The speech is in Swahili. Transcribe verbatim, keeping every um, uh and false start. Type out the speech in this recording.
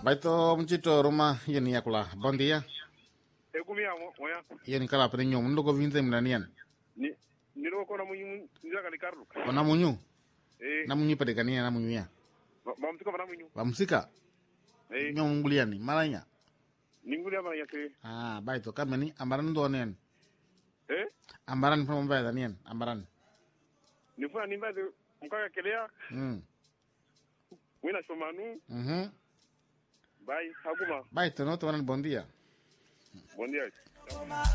Baito mchito Roma yeni yakula. Bom dia. E kumia mo moya. Yeni kala pre nyom ndo ko vinte mnanian. Ni ni ro ko na munyu ndira kali Carlo. Ona munyu. Eh. Na munyu pade kania na munyu ya. Ba mtiko na munyu. Ba musika. Eh. Nyom nguliani malanya. Ningulia mara yake. Ah, baito kameni ambaran do nen. Eh? Ambaran from mbaya nien, ambaran. Ni funa ni mbaya mkaka kelea. Mm. Wina somanu. Mhm. Bye, haguma. Baito no to bom dia. Bom dia.